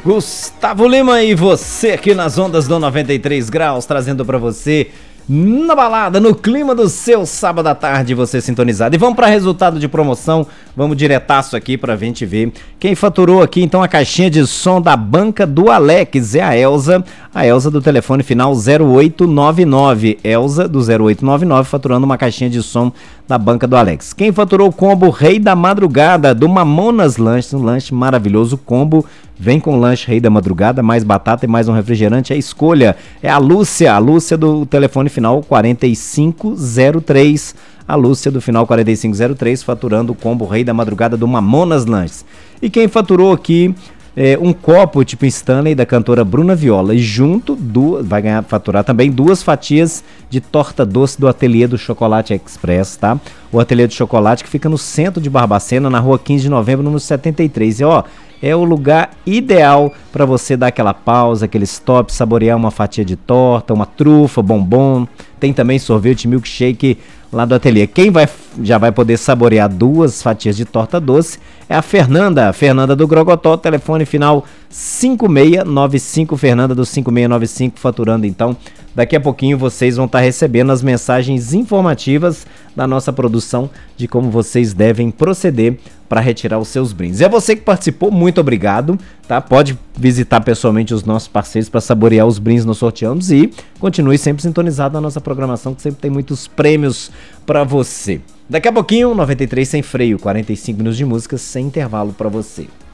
Gustavo Lima e você aqui nas ondas do 93 graus, trazendo pra você na balada, no clima do seu sábado à tarde, você sintonizado. E vamos para resultado de promoção, vamos diretaço aqui pra gente ver quem faturou aqui então a caixinha de som da banca do Alex, é a Elza do telefone final 0899, Elza do 0899 faturando uma caixinha de som da banca do Alex. Quem faturou o combo Rei da Madrugada do Mamonas Lanches, um lanche maravilhoso, combo vem com lanche Rei da Madrugada, mais batata e mais um refrigerante, a escolha é a Lúcia do telefone final 4503, a Lúcia do final 4503 faturando o combo Rei da Madrugada do Mamonas Lanches. E quem faturou aqui um copo tipo Stanley da cantora Bruna Viola e junto vai faturar também 2 fatias de torta doce do Ateliê do Chocolate Express, tá? O Ateliê do Chocolate que fica no centro de Barbacena, na rua 15 de novembro, número 73. E é o lugar ideal para você dar aquela pausa, aquele stop, saborear uma fatia de torta, uma trufa, bombom. Tem também sorvete milkshake lá do ateliê. Quem já vai poder saborear 2 fatias de torta doce é a Fernanda do Grogotó, telefone final 5695, Fernanda do 5695, faturando então. Daqui a pouquinho vocês vão estar recebendo as mensagens informativas da nossa produção de como vocês devem proceder para retirar os seus brindes. É você que participou, muito obrigado, tá? Pode visitar pessoalmente os nossos parceiros para saborear os brindes nos sorteados e continue sempre sintonizado na nossa programação, que sempre tem muitos prêmios para você. Daqui a pouquinho, 93 sem freio, 45 minutos de música sem intervalo para você.